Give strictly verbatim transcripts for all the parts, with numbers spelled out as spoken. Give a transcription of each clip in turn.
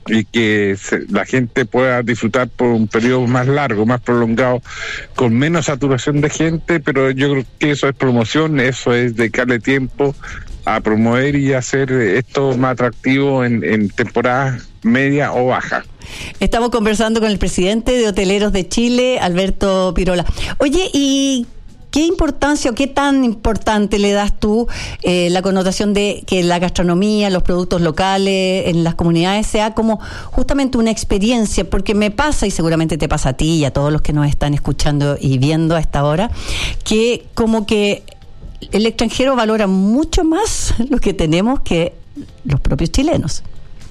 y que se, la gente pueda disfrutar por un periodo más largo, más prolongado, con menos saturación de gente, pero yo creo que eso es promoción, eso es dedicarle tiempo a promover y hacer esto más atractivo en, en temporadas media o baja. Estamos conversando con el presidente de Hoteleros de Chile, Alberto Pirola. Oye, ¿y qué importancia o qué tan importante le das tú eh, la connotación de que la gastronomía, los productos locales en las comunidades sea como justamente una experiencia? Porque me pasa, y seguramente te pasa a ti y a todos los que nos están escuchando y viendo a esta hora, que como que el extranjero valora mucho más lo que tenemos que los propios chilenos.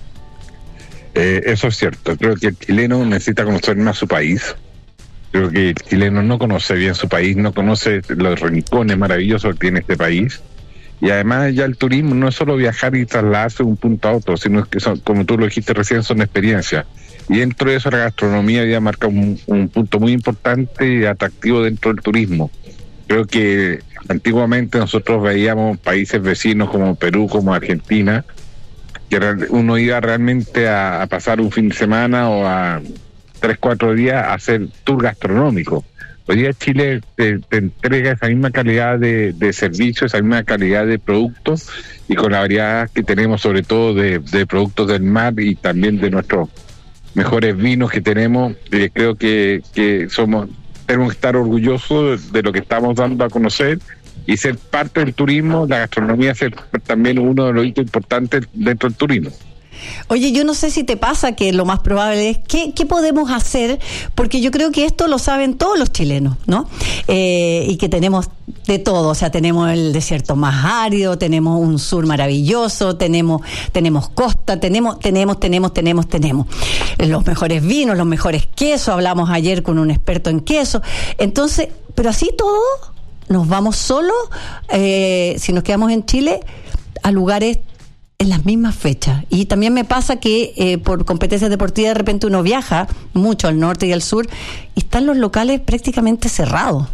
Eh, eso es cierto. Creo que el chileno necesita conocer más su país. Creo que el chileno no conoce bien su país, no conoce los rincones maravillosos que tiene este país. Y además ya el turismo no es solo viajar y trasladarse de un punto a otro, sino que son, como tú lo dijiste recién, son experiencias. Y dentro de eso la gastronomía ya marca un, un punto muy importante y atractivo dentro del turismo. Creo que antiguamente nosotros veíamos países vecinos como Perú, como Argentina, que uno iba realmente a, a pasar un fin de semana o a tres, cuatro días a hacer tour gastronómico. Hoy día Chile te, te entrega esa misma calidad de, de servicio, esa misma calidad de productos, y con la variedad que tenemos, sobre todo de, de productos del mar y también de nuestros mejores vinos que tenemos, eh, creo que, que somos tenemos que estar orgullosos de, de lo que estamos dando a conocer y ser parte del turismo, la gastronomía ser también uno de los hitos importantes dentro del turismo. Oye, yo no sé si te pasa que lo más probable es, ¿qué, qué podemos hacer? Porque yo creo que esto lo saben todos los chilenos, ¿no? Eh, y que tenemos de todo, o sea, tenemos el desierto más árido, tenemos un sur maravilloso, tenemos tenemos costa, tenemos, tenemos, tenemos, tenemos, tenemos los mejores vinos, los mejores quesos, hablamos ayer con un experto en queso, entonces, pero así todo, nos vamos solo, eh, si nos quedamos en Chile, a lugares en las mismas fechas. Y también me pasa que eh, por competencias deportivas de repente uno viaja mucho al norte y al sur y están los locales prácticamente cerrados.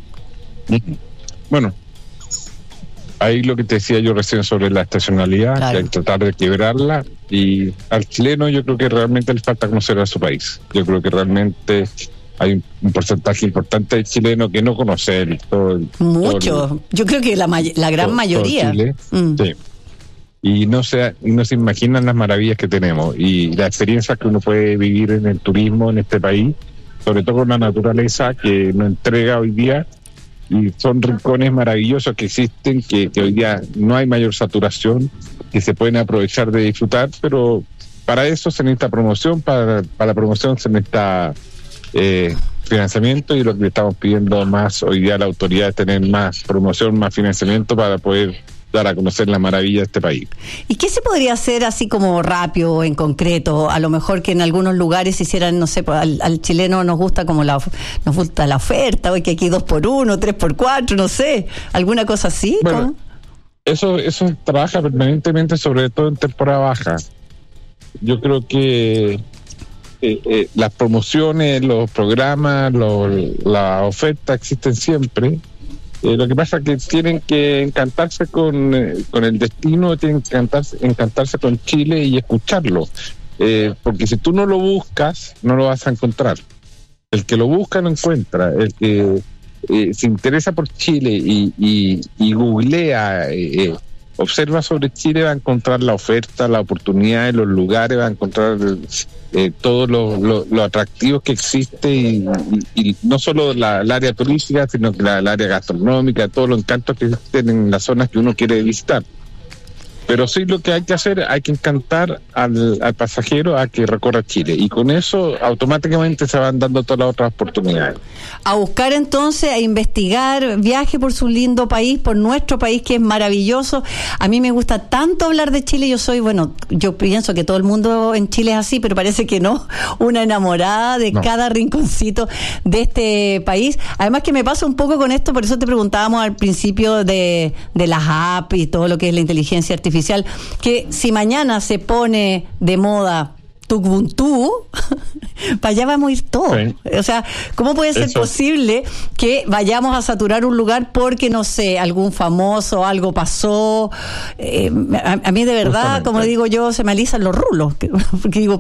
Bueno, ahí lo que te decía yo recién sobre la estacionalidad, claro, que hay que tratar de quebrarla, y al chileno yo creo que realmente le falta conocer a su país. Yo creo que realmente hay un, un porcentaje importante de chilenos que no conocen todo el, mucho, todo el, yo creo que la, may- la gran todo, mayoría todo Chile, mm. sí. Y no se, no se imaginan las maravillas que tenemos y las experiencias que uno puede vivir en el turismo en este país, sobre todo con la naturaleza que nos entrega hoy día, y son rincones maravillosos que existen, que, que hoy día no hay mayor saturación, que se pueden aprovechar de disfrutar, pero para eso se necesita promoción, para, para la promoción se necesita eh, financiamiento, y lo que le estamos pidiendo más hoy día a la autoridad es tener más promoción, más financiamiento para poder dar a conocer la maravilla de este país. ¿Y qué se podría hacer así como rápido o en concreto? A lo mejor que en algunos lugares hicieran, no sé, al, al chileno nos gusta como la nos gusta la oferta, hoy que aquí dos por uno, tres por cuatro, no sé, alguna cosa así. Bueno, ¿cómo? eso eso trabaja permanentemente, sobre todo en temporada baja. Yo creo que eh, eh, las promociones, los programas, los, la oferta existen siempre. Eh, lo que pasa es que tienen que encantarse con, eh, con el destino, tienen que encantarse, encantarse con Chile y escucharlo. Eh, porque si tú no lo buscas, no lo vas a encontrar. El que lo busca lo encuentra. El que eh, se interesa por Chile y, y, y googlea, eh, observa sobre Chile, va a encontrar la oferta, la oportunidad, los lugares, va a encontrar eh, todos los lo, lo atractivos que existe, y, y, y no solo la, el área turística, sino que la, el área gastronómica, todos los encantos que existen en las zonas que uno quiere visitar. Pero sí, lo que hay que hacer, hay que encantar al, al pasajero a que recorra Chile, y con eso automáticamente se van dando todas las otras oportunidades. A buscar entonces, a investigar, viaje por su lindo país, por nuestro país que es maravilloso. A mí me gusta tanto hablar de Chile, yo soy, bueno, yo pienso que todo el mundo en Chile es así, pero parece que no, una enamorada de no. cada rinconcito de este país. Además que me pasa un poco con esto, por eso te preguntábamos al principio de, de las apps y todo lo que es la inteligencia artificial, que si mañana se pone de moda Ubuntu, para allá vamos a ir todos. Sí. O sea, ¿cómo puede ser Eso. posible que vayamos a saturar un lugar porque, no sé, algún famoso, algo pasó? Eh, a, a mí de verdad, Justamente. como digo yo, se me alisan los rulos. Porque digo,